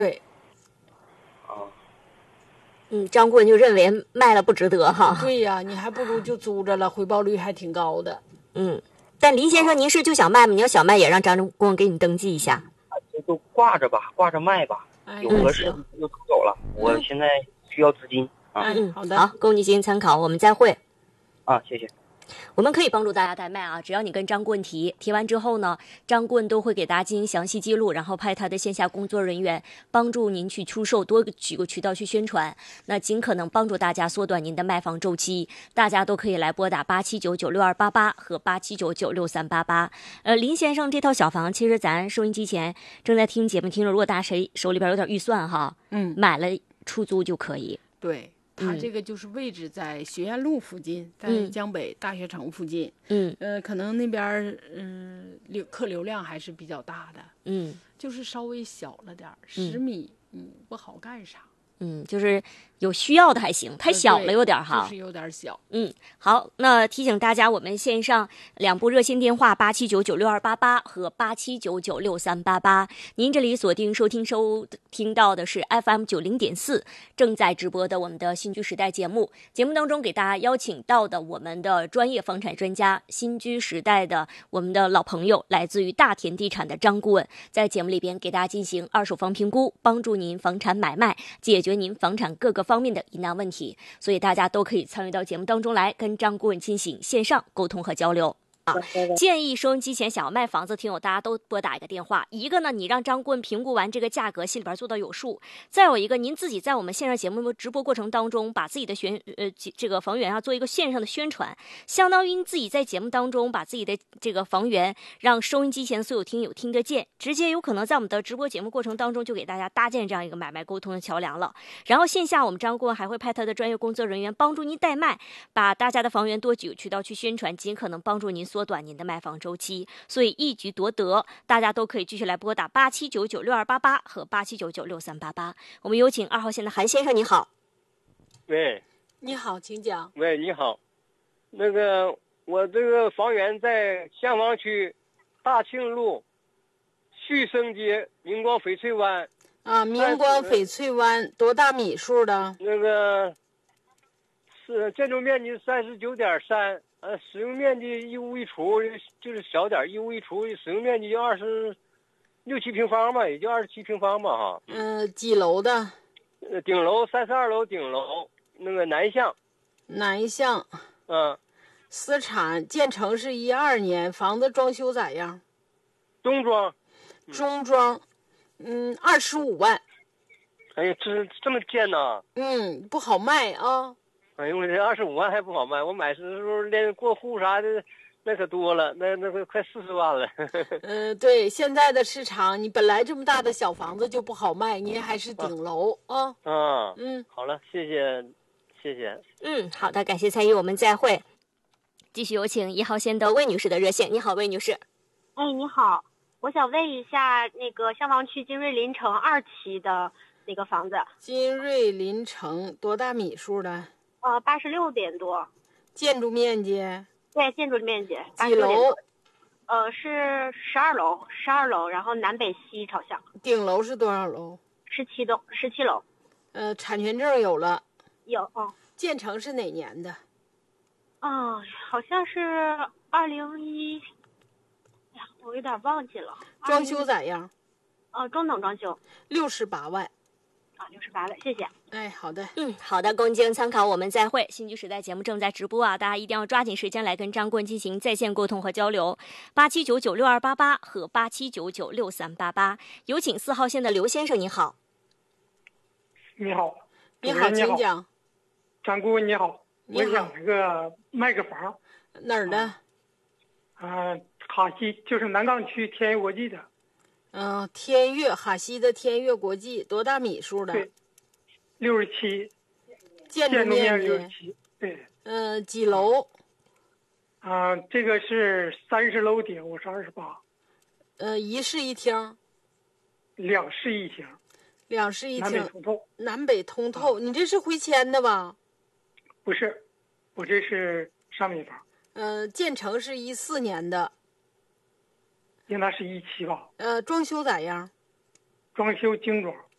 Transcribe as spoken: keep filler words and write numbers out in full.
对。 啊。 嗯，张顾问就认为卖了不值得哈。 对呀，你还不如就租着了，回报率还挺高的。 嗯，但林先生，您是就想卖吗？你要想卖，也让张顾问给你登记一下。 这就挂着吧，挂着卖吧， 哎、 有合适就出走了。嗯、我现在需要资金啊。 嗯， 好的， 好，供你进行参考，我们再会。 啊，谢谢。 我们可以帮助大家代卖啊，只要你跟张顾问提，提完之后呢，张顾问都会给大家进行详细记录，然后派他的线下工作人员帮助您去出售，多几个渠道去宣传，那尽可能帮助大家缩短您的卖房周期。大家都可以来拨打八七九九六二八八和八七九九六三八八。呃，林先生这套小房，其实咱收音机前正在听节目听众，如果大家谁手里边有点预算哈， 嗯， 买了出租就可以。 对。它这个就是位置在学院路附近，在江北大学城附近。 嗯， 呃，可能那边嗯流客流量还是比较大的。 嗯， 就是稍微小了点儿，十米嗯不好干啥。 嗯，就是有需要的还行，太小了有点哈， 就是有点小。 嗯，好，那提醒大家，我们线上两部热线电话八七九九六二八八和八七九九六三八八。您这里锁定收听收听到的是 F M 九零点四，正在直播的我们的新居时代节目。节目当中给大家邀请到的我们的专业房产专家，新居时代的我们的老朋友，来自于大田地产的张顾问，在节目里边给大家进行二手房评估，帮助您房产买卖，解决您房产各个方面的疑难问题，所以大家都可以参与到节目当中来，跟张顾问进行线上沟通和交流。啊，建议收音机前想要卖房子听友，大家都拨打一个电话。一个呢，你让张顾问评估完这个价格，心里边做到有数；再有一个，您自己在我们线上节目直播过程当中，把自己的宣呃这个房源啊做一个线上的宣传，相当于您自己在节目当中把自己的这个房源让收音机前所有听友听得见，直接有可能在我们的直播节目过程当中就给大家搭建这样一个买卖沟通的桥梁了。然后线下我们张顾问还会派他的专业工作人员帮助您代卖，把大家的房源多几个渠道去宣传，尽可能帮助您缩短您的卖房周期，所以一举夺得。大家都可以继续来拨打八七九九六二八八和八七九九六三八八。我们有请二号线的韩先生，你好。 喂， 你好，请讲。 喂，你好，那个我这个房源在香坊区大庆路旭升街明光翡翠湾。 啊，明光翡翠湾多大米数的？ 那个是建筑面积三十九点三。呃，使用面积一屋一厨，就是小点，一屋一厨，使用面积就二十六七平方吧，也就二十七平方吧，哈。 嗯、呃，几楼的？ 呃，顶楼三十二楼顶楼，那个南向。 南向。 嗯。 私产，建成是一二年，房子装修咋样？ 中装。 中装，嗯，二十五万。 哎呀，这这么贱呐！ 嗯，不好卖啊。 哎呦，我这二十五万还不好卖，我买的时候连过户啥的，那可多了，那那个快四十万了。 嗯、呃，对，现在的市场，你本来这么大的小房子就不好卖，您还是顶楼啊。 啊， 嗯， 好了，谢谢，谢谢。 嗯，好的，感谢参与，我们再会。继续有请一号线的魏女士的热线。你好，魏女士。 哎，你好，我想问一下，那个香坊区金瑞林城二期的那个房子。 金瑞林城多大米数的？ 呃，八十六点多。 建筑面积？ 对，建筑面积。 几楼？ 呃，是十二楼，十二楼，然后南北西朝向。 顶楼是多少楼？ 十七栋，十七楼。 呃，产权证有了。 有，哦。 建成是哪年的？ 啊、哦，好像是二零一，哎呀，我有点忘记了。 装修咋样？ 呃，中等装修。 六十八万。 啊，六十八万，谢谢。 哎，好的， 嗯，好的，供进行参考，我们再会。新居时代节目正在直播啊，大家一定要抓紧时间来跟张顾问进行在线沟通和交流。八七九九六二八八和八七九九六三八八。有请四号线的刘先生，你好。 你好， 你好，请讲。 张顾问你好，我想那个卖个房。 哪儿的？ 啊、呃，哈西，就是南岗区天悦国际的。 嗯、呃，天悦哈西的天悦国际多大米数的？ 对，六十七。 建筑面积六十七。对。 嗯、呃，几楼？ 啊、呃，这个是三十楼顶，我是二十八。 呃，一室一厅。 两室一厅。 两室一厅。 南北通透。 南北通透，你这是回迁的吧？ 不是，我这是商品房。 呃，建成是一四年的。 应该是一七吧。 呃，装修咋样？ 装修精装。